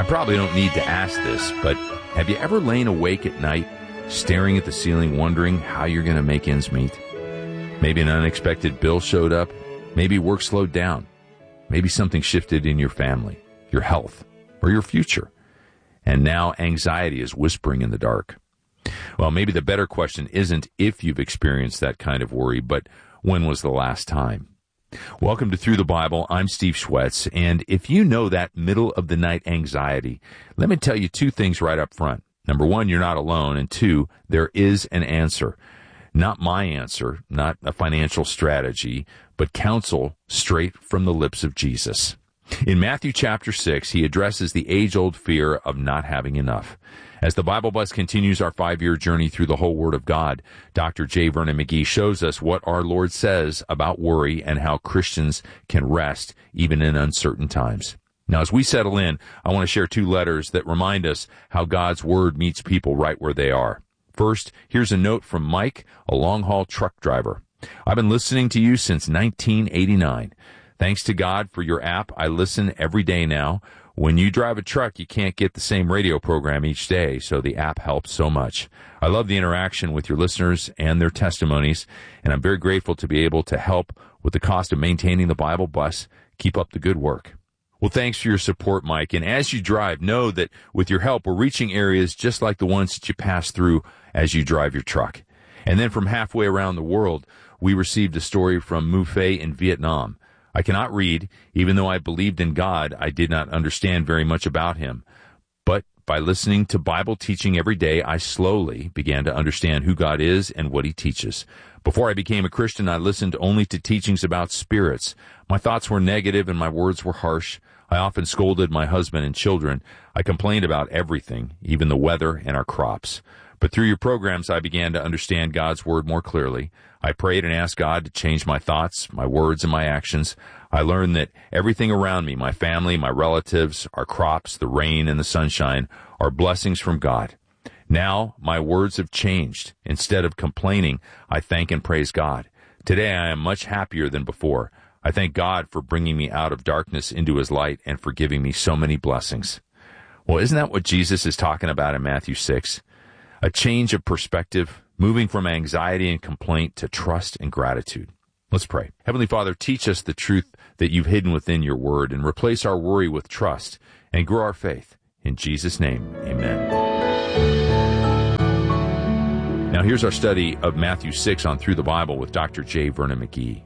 I probably don't need to ask this, but have you ever lain awake at night, staring at the ceiling, wondering how you're going to make ends meet? Maybe an unexpected bill showed up. Maybe work slowed down. Maybe something shifted in your family, your health, or your future. And now anxiety is whispering in the dark. Well, maybe the better question isn't if you've experienced that kind of worry, but when was the last time? Welcome to Through the Bible. I'm Steve Schwetz, and if you know that middle-of-the-night anxiety, let me tell you two things right up front. Number one, you're not alone, and two, there is an answer. Not my answer, not a financial strategy, but counsel straight from the lips of Jesus. In Matthew chapter 6, he addresses the age-old fear of not having enough. As the Bible Bus continues our 5-year journey through the whole Word of God, Dr. J. Vernon McGee shows us what our Lord says about worry and how Christians can rest even in uncertain times. Now, as we settle in, I want to share 2 letters that remind us how God's Word meets people right where they are. First, here's a note from Mike, a long-haul truck driver. I've been listening to you since 1989. Thanks to God for your app, I listen every day now. When you drive a truck, you can't get the same radio program each day, so the app helps so much. I love the interaction with your listeners and their testimonies, and I'm very grateful to be able to help with the cost of maintaining the Bible Bus. Keep up the good work. Well, thanks for your support, Mike, and as you drive, know that with your help, we're reaching areas just like the ones that you pass through as you drive your truck. And then from halfway around the world, we received a story from Mu Fei in Vietnam. I cannot read. Even though I believed in God, I did not understand very much about him. But by listening to Bible teaching every day, I slowly began to understand who God is and what he teaches. Before I became a Christian, I listened only to teachings about spirits. My thoughts were negative and my words were harsh. I often scolded my husband and children. I complained about everything, even the weather and our crops. But through your programs, I began to understand God's Word more clearly. I prayed and asked God to change my thoughts, my words, and my actions. I learned that everything around me, my family, my relatives, our crops, the rain, and the sunshine, are blessings from God. Now, my words have changed. Instead of complaining, I thank and praise God. Today, I am much happier than before. I thank God for bringing me out of darkness into his light and for giving me so many blessings. Well, isn't that what Jesus is talking about in Matthew 6? A change of perspective, moving from anxiety and complaint to trust and gratitude. Let's pray. Heavenly Father, teach us the truth that you've hidden within your word and replace our worry with trust and grow our faith. In Jesus' name, amen. Now here's our study of Matthew 6 on Through the Bible with Dr. J. Vernon McGee.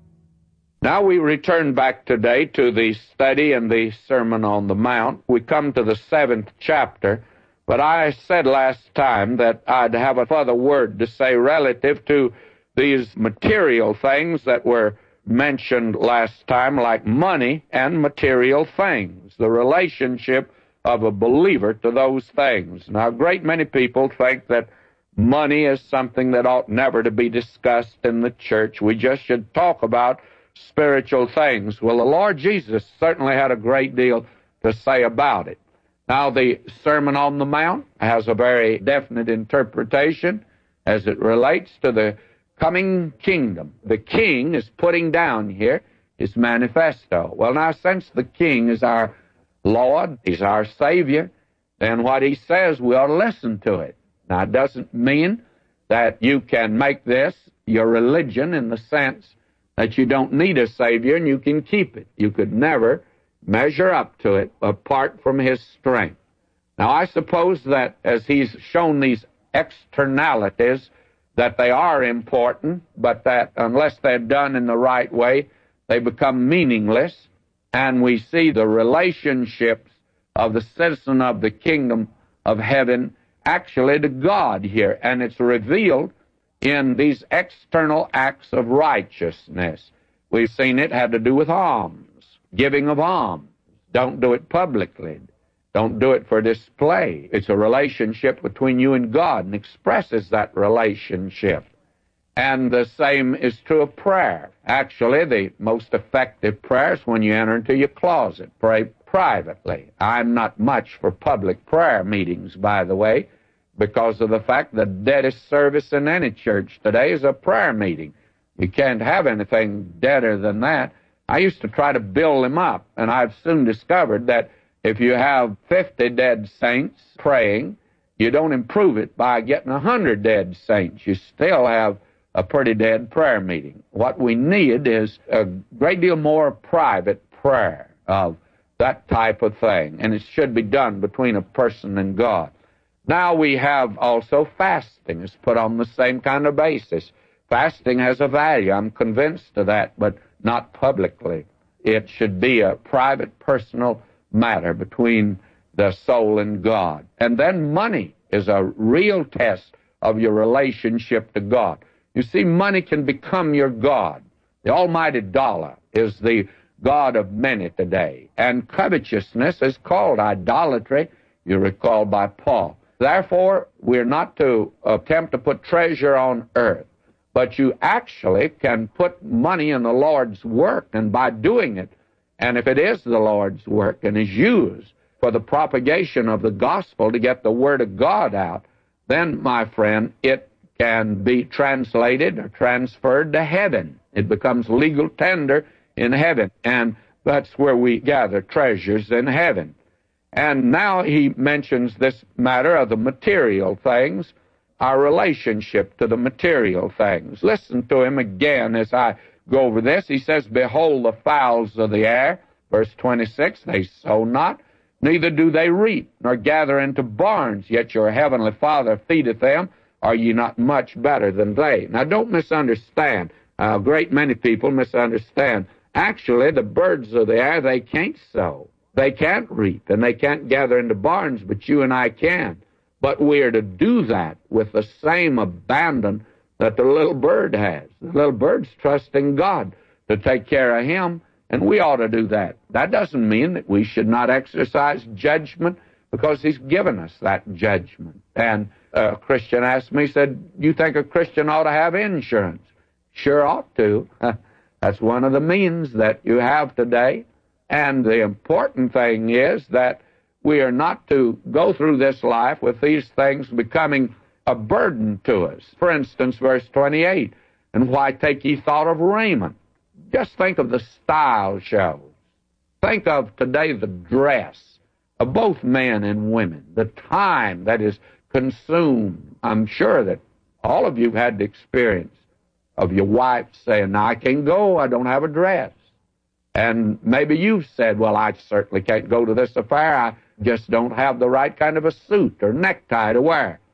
Now we return back today to the study and the Sermon on the Mount. We come to the 7th chapter. But I said last time that I'd have a further word to say relative to these material things that were mentioned last time, like money and material things, the relationship of a believer to those things. Now, a great many people think that money is something that ought never to be discussed in the church. We just should talk about spiritual things. Well, the Lord Jesus certainly had a great deal to say about it. Now, the Sermon on the Mount has a very definite interpretation as it relates to the coming kingdom. The king is putting down here his manifesto. Well, now, since the king is our Lord, he's our Savior, then what he says, we ought to listen to it. Now, it doesn't mean that you can make this your religion in the sense that you don't need a Savior and you can keep it. You could never measure up to it apart from his strength. Now, I suppose that as he's shown these externalities, that they are important, but that unless they're done in the right way, they become meaningless, and we see the relationships of the citizen of the kingdom of heaven actually to God here, and it's revealed in these external acts of righteousness. We've seen it had to do with alms. Giving of alms. Don't do it publicly. Don't do it for display. It's a relationship between you and God and expresses that relationship. And the same is true of prayer. Actually, the most effective prayer is when you enter into your closet. Pray privately. I'm not much for public prayer meetings, by the way, because of the fact that the deadest service in any church today is a prayer meeting. You can't have anything deader than that. I used to try to build them up, and I've soon discovered that If you have 50 dead saints praying, you don't improve it by getting 100 dead saints. You still have a pretty dead prayer meeting. What we need is a great deal more private prayer of that type of thing, and it should be done between a person and God. Now we have also fasting. It's put on the same kind of basis. Fasting has a value. I'm convinced of that, but not publicly. It should be a private, personal matter between the soul and God. And then money is a real test of your relationship to God. You see, money can become your God. The almighty dollar is the God of many today. And covetousness is called idolatry, you recall, by Paul. Therefore, we're not to attempt to put treasure on earth, but you actually can put money in the Lord's work, and by doing it, and if it is the Lord's work and is used for the propagation of the gospel to get the Word of God out, then, my friend, it can be translated or transferred to heaven. It becomes legal tender in heaven, and that's where we gather treasures in heaven. And now he mentions this matter of the material things, our relationship to the material things. Listen to him again as I go over this. He says, "Behold the fowls of the air," verse 26, "they sow not, neither do they reap, nor gather into barns, yet your heavenly Father feedeth them. Are ye not much better than they?" Now, don't misunderstand. A great many people misunderstand. Actually, the birds of the air, they can't sow. They can't reap, and they can't gather into barns, but you and I can. But we are to do that with the same abandon that the little bird has. The little bird's trusting God to take care of him, and we ought to do that. That doesn't mean that we should not exercise judgment, because he's given us that judgment. And a Christian asked me, said, "You think a Christian ought to have insurance?" Sure ought to. That's one of the means that you have today. And the important thing is that we are not to go through this life with these things becoming a burden to us. For instance, verse 28, "And why take ye thought of raiment?" Just think of the style shows. Think of today the dress of both men and women, the time that is consumed. I'm sure that all of you have had the experience of your wife saying, "Now, I can't go, I don't have a dress." And maybe you've said, "Well, I certainly can't go to this affair. I just don't have the right kind of a suit or necktie to wear."